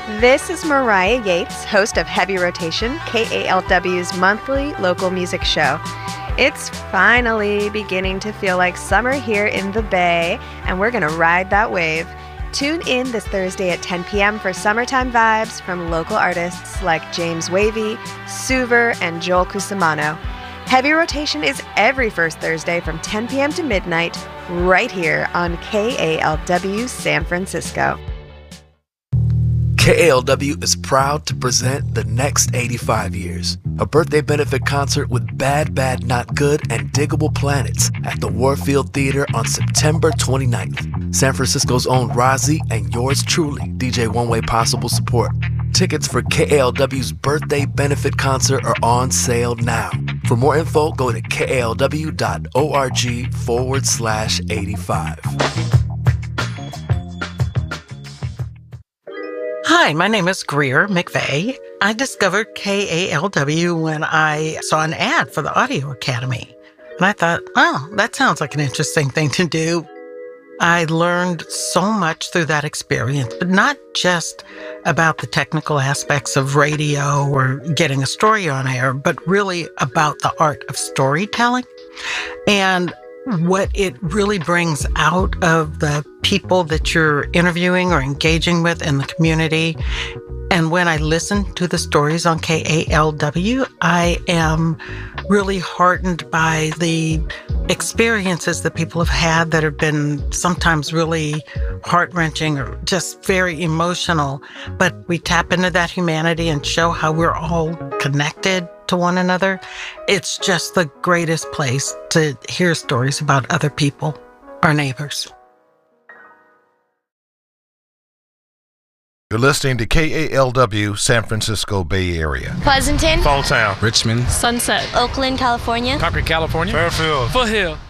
This is Mariah Yates, host of Heavy Rotation, KALW's monthly local music show. It's finally beginning to feel like summer here in the Bay, and we're going to ride that wave. Tune in this Thursday at 10 p.m. for summertime vibes from local artists like James Wavy, Suver, and Joel Cusimano. Heavy Rotation is every first Thursday from 10 p.m. to midnight, right here on KALW San Francisco. KALW is proud to present The Next 85 Years, a birthday benefit concert with Bad Bad Not Good and Diggable Planets at the Warfield Theater on September 29th. San Francisco's own Rozzy and yours truly, DJ One Way Possible support. Tickets for KALW's birthday benefit concert are on sale now. For more info, go to kalw.org/85. Hi, my name is Greer McVeigh. I discovered KALW when I saw an ad for the Audio Academy. And I thought, oh, that sounds like an interesting thing to do. I learned so much through that experience, but not just about the technical aspects of radio or getting a story on air, but really about the art of storytelling and what it really brings out of the people that you're interviewing or engaging with in the community. And when I listen to the stories on KALW, I am really heartened by the experiences that people have had that have been sometimes really heart-wrenching or just very emotional. But we tap into that humanity and show how we're all connected to one another. It's just the greatest place to hear stories about other people, our neighbors. You're listening to KALW, San Francisco Bay Area. Pleasanton, Fall Town, Richmond, Sunset, Oakland, California, Concord, California, Fairfield, Foothill.